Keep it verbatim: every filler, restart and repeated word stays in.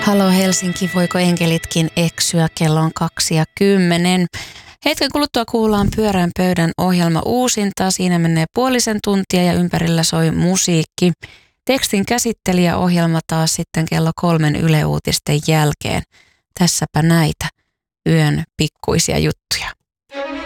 Halo Helsinki, voiko enkelitkin eksyä? Kello on kaksi ja kymmenen. Hetken kuluttua kuullaan Pyörän pöydän ohjelma uusinta. Siinä menee puolisen tuntia ja ympärillä soi musiikki. Tekstin käsittelijä ohjelma taas sitten kello kolmen Yle Uutisten jälkeen. Tässäpä näitä yön pikkuisia juttuja.